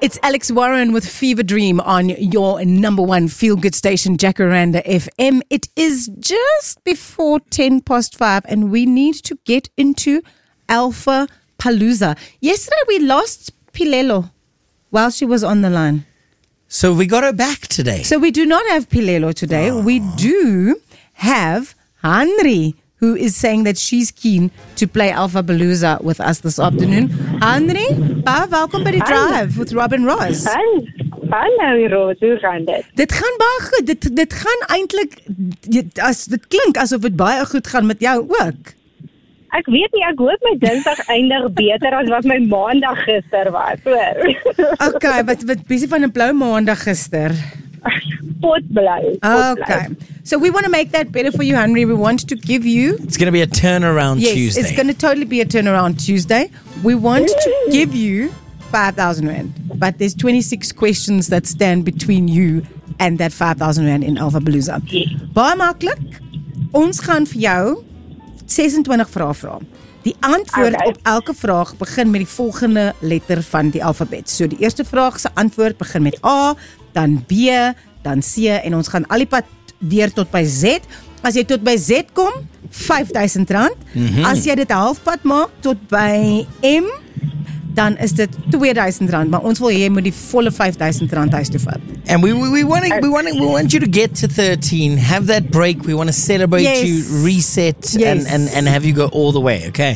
It's Alex Warren with Fever Dream on your number one feel-good station, Jacaranda FM. It is just before 5:10, and we need to get into Alpha Palooza. Yesterday, we lost Pilelo while she was on the line. So we got her back today. So we do not have Pilelo today. We do have Henry, who is saying that she's keen to play Alpha Palooza with us this afternoon. Henry, welkom by die Drive with Robin Ross. Hallo Roos, hoe gaan dit? Dit gaan baie goed. Dit gaan eintlik, dit klink asof dit baie goed gaan met jou ook. Ek weet nie, ek hoop my Dinsdag eindig beter as wat my Maandag gister was, hoor. Okay, wat besig van 'n blou Maandag gister? Potblou. Okay. So we want to make that better for you, Henry. We want to give you... It's going to be a turnaround Yes, Tuesday. it's going to totally be a turnaround Tuesday. We want to give you 5,000 Rand. But there's 26 questions that stand between you and that 5,000 Rand in Alpha Palooza. Baie maklik. Ons gaan vir jou 26 vrae vra. Die antwoord op elke vraag begin met die volgende letter van die alfabet. So die eerste vraag se antwoord begin met A, dan B, dan C en ons gaan al die pad deur tot by Z. As jy tot by Z kom, R5,000. As jy dit halfpad maak tot by M, dan is dit R2,000, maar ons wil hê jy moet die volle R5,000 huis toe vat. And we want you to get to 13, have that break. We want to celebrate you, reset, and have you go all the way, okay?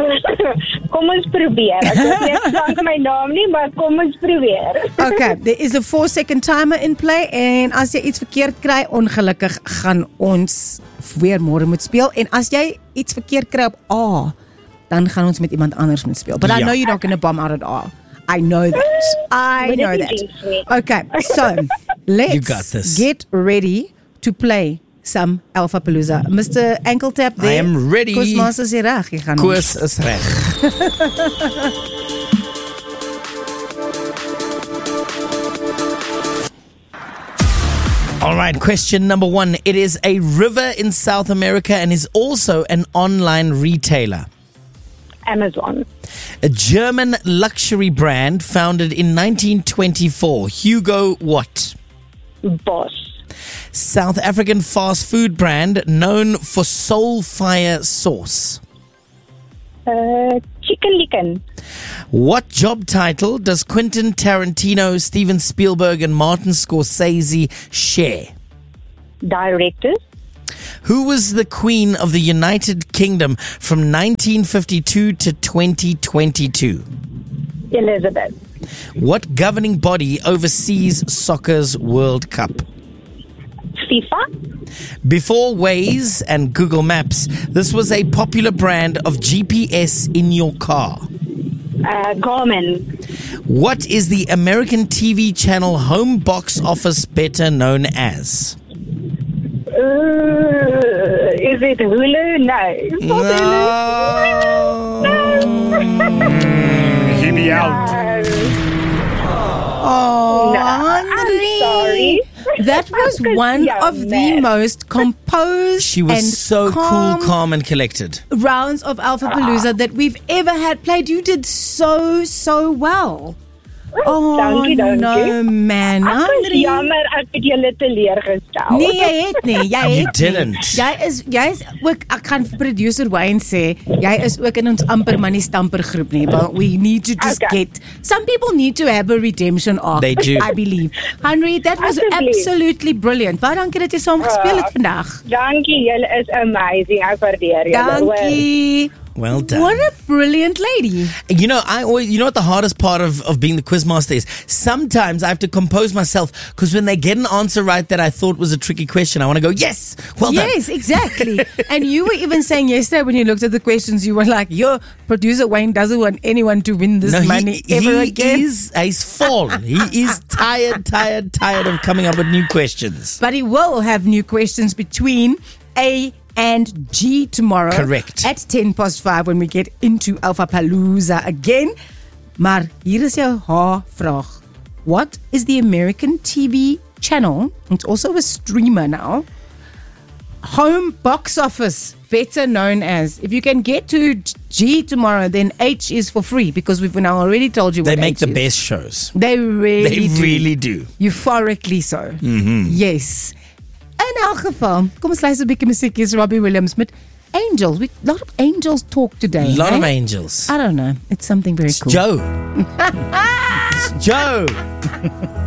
Kom ons probeer. Ek weet nie ek my naam nie, maar kom ons probeer. Okay, there is a 4-second timer in play en as jy iets verkeerd kry, ongelukkig gaan ons weer môre moet speel en as jy iets verkeerd kry op A, dan gaan ons met iemand anders moet speel. But I know you're not going to bomb out at A. I know that. Okay, so let's get ready to play some Alpha Palooza. Mr. Ankle Tap there. I am ready. Koos is reg. Jy gaan Koos is reg. All right, question number 1. It is a river in South America and is also an online retailer. Amazon. A German luxury brand founded in 1924. Hugo what? Boss. South African fast food brand known for Soulfire sauce. Chicken licken. What job title does Quentin Tarantino, Steven Spielberg and Martin Scorsese share? Directors. Who was the Queen of the United Kingdom from 1952 to 2022? Elizabeth. What governing body oversees soccer's World Cup? FIFA. Before Waze and Google Maps, this was a popular brand of GPS in your car. Garmin. What is the American TV channel home box office better known as? Is it Hulu? No. Hear me out. Oh, No, Henry. I'm sorry. That was one of the most composed She was and so cool, calm and collected. rounds of Alpha Palooza that we've ever had played. You did so well. Oh, Dankie. no, man. Ek is Henry. jammer ek het julle teleurgestel. Nee, jy het nie. You didn't. Jy is ook, ek gaan vir producer Wayne sê, jy is ook in ons amper money stamper groep nie, but we need to just get, some people need to have a redemption arc. They do. I believe. Henry, that was Asseblief. absolutely brilliant. Baie dankie dat jy saam gespeel het vandag. Dankie, julle is amazing. Ek waardeer julle. Dankie. Well done. What a brilliant lady. You know, you know what the hardest part of being the quizmaster is? Sometimes I have to compose myself because when they get an answer right that I thought was a tricky question, I want to go, yes, well done. Yes, exactly. And you were even saying yesterday when you looked at the questions, you were like, your producer Wayne doesn't want anyone to win this money ever again. He's fallen. He is tired of coming up with new questions. But he will have new questions between A and G tomorrow. Correct. At 5:10 when we get into Alpha Palooza again. Maar hier is jou vraag. What is the American TV channel? It's also a streamer now. home box office, better known as. If you can get to G tomorrow, then H is for free because we've now already told you what They make H the is. best shows. They They really do. Euphorically so. Mm-hmm. Yes. In elk geval, kom ons luister 'n bietjie musiek. Hier's Robbie Williams met Angels. A lot of angels talk today. A lot eh? of angels. I don't know. It's something very It's cool. Joe. It's Joe.